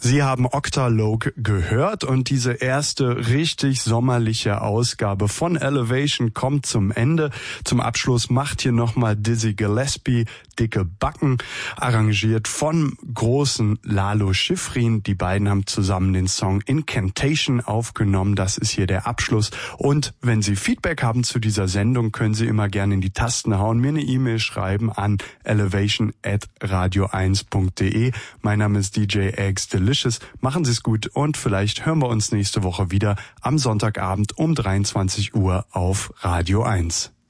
Sie haben Octalogue gehört und diese erste richtig sommerliche Ausgabe von Elevation kommt zum Ende. Zum Abschluss macht hier nochmal Dizzy Gillespie Dicke Backen, arrangiert von großen Lalo Schifrin. Die beiden haben zusammen den Song Incantation aufgenommen. Das ist hier der Abschluss. Und wenn Sie Feedback haben zu dieser Sendung, können Sie immer gerne in die Tasten hauen, mir eine E-Mail schreiben an elevation@radio1.de. Mein Name ist DJ Eggs Delicious. Machen Sie es gut und vielleicht hören wir uns nächste Woche wieder am Sonntagabend um 23 Uhr auf Radio 1.